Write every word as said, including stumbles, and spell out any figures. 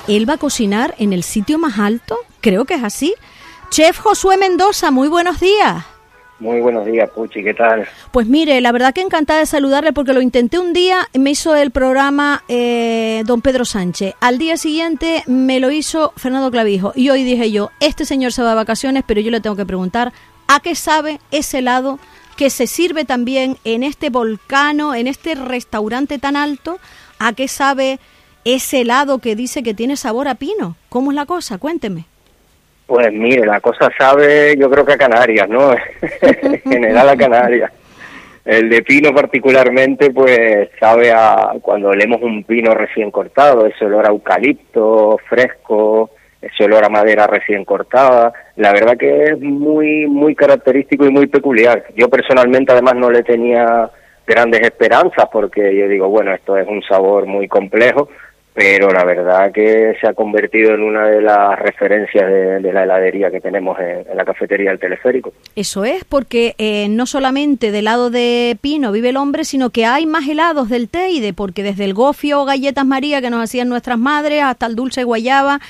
él va a cocinar en el sitio más alto, creo que es así. Chef Josué Mendoza, muy buenos días. Muy buenos días, Puchi, ¿qué tal? Pues mire, la verdad que encantada de saludarle porque lo intenté un día, me hizo el programa eh, don Pedro Sánchez. Al día siguiente me lo hizo Fernando Clavijo. Y hoy dije yo, este señor se va de vacaciones, pero yo le tengo que preguntar, ¿a qué sabe ese helado que se sirve también en este volcano, en este restaurante tan alto? ¿A qué sabe ese helado que dice que tiene sabor a pino? ¿Cómo es la cosa? Cuénteme. Pues mire, la cosa sabe, yo creo que a Canarias, ¿no? En general a Canarias. El de pino particularmente, pues sabe a cuando olemos un pino recién cortado, ese olor a eucalipto fresco, ese olor a madera recién cortada. La verdad que es muy, muy característico y muy peculiar. Yo personalmente además no le tenía grandes esperanzas porque yo digo, bueno, esto es un sabor muy complejo, pero la verdad que se ha convertido en una de las referencias de, de la heladería que tenemos en, en la cafetería del Teleférico. Eso es, porque eh, no solamente del helado de pino vive el hombre, sino que hay más helados del Teide, porque desde el gofio o galletas María que nos hacían nuestras madres hasta el dulce guayaba